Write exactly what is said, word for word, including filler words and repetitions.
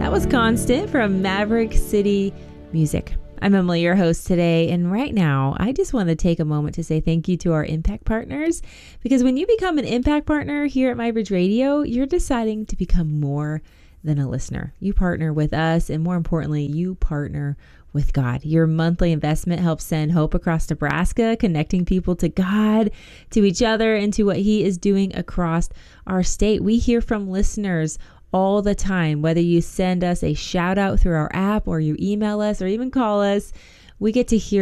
That was Constant from Maverick City Music. I'm Emily, your host today, and right now I just want to take a moment to say thank you to our Impact Partners, because when you become an Impact Partner here at MyBridge Radio, you're deciding to become more than a listener. You partner with us, and more importantly, you partner with God. Your monthly investment helps send hope across Nebraska, connecting people to God, to each other, and to what He is doing across our state. We hear from listeners all the time, whether you send us a shout out through our app or you email us or even call us. We get to hear